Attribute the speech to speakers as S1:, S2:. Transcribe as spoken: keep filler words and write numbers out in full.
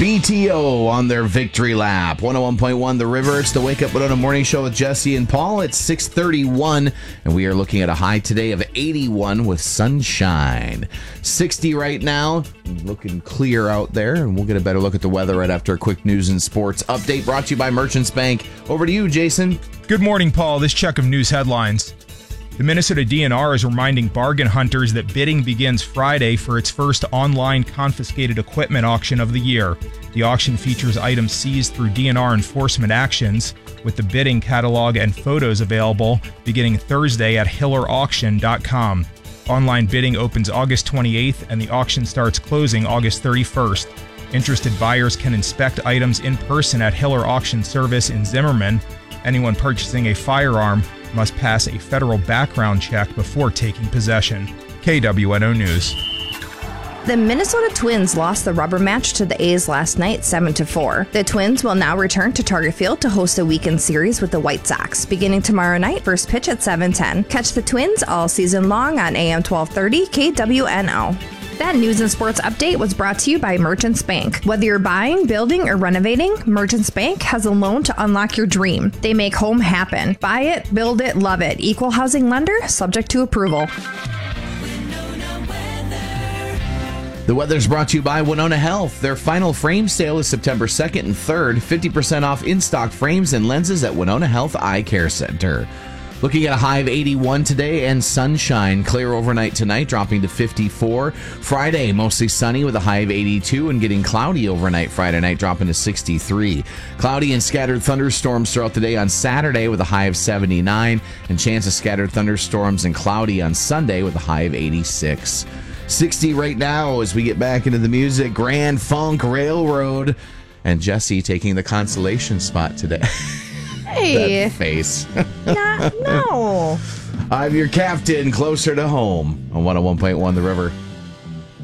S1: B T O on their victory lap. one oh one point one The River. It's the Wake Up Winona Morning Show with Jesse and Paul. It's six thirty-one, and we are looking at a high today of eighty-one with sunshine. sixty right now. Looking clear out there, and we'll get a better look at the weather right after a quick news and sports update brought to you by Merchants Bank. Over to you, Jason.
S2: Good morning, Paul. This check of news headlines. The Minnesota D N R is reminding bargain hunters that bidding begins Friday for its first online confiscated equipment auction of the year. The auction features items seized through D N R enforcement actions, with the bidding catalog and photos available beginning Thursday at hiller auction dot com. Online bidding opens August twenty-eighth and the auction starts closing August thirty-first. Interested buyers can inspect items in person at Hiller Auction Service in Zimmerman. Anyone purchasing a firearm must pass a federal background check before taking possession. K W N O News.
S3: The Minnesota Twins lost the rubber match to the A's last night, seven to four. The Twins will now return to Target Field to host a weekend series with the White Sox. Beginning tomorrow night, first pitch at seven ten. Catch the Twins all season long on A M twelve thirty K W N O. That news and sports update was brought to you by Merchants Bank. Whether you're buying, building, or renovating, Merchants Bank has a loan to unlock your dream. They make home happen. Buy it, build it, love it. Equal housing lender, subject to approval.
S1: The weather's brought to you by Winona Health. Their final frame sale is September second and third. fifty percent off in-stock frames and lenses at Winona Health Eye Care Center. Looking at a high of eighty-one today and sunshine. Clear overnight tonight, dropping to fifty-four. Friday, mostly sunny with a high of eighty-two and getting cloudy overnight Friday night, dropping to sixty-three. Cloudy and scattered thunderstorms throughout the day on Saturday with a high of seventy-nine. And chance of scattered thunderstorms and cloudy on Sunday with a high of eighty-six. sixty right now as we get back into the music. Grand Funk Railroad. And Jesse taking the consolation spot today.
S3: Hey.
S1: That face.
S3: Not, no.
S1: I'm your captain, closer to home on one oh one point one The River.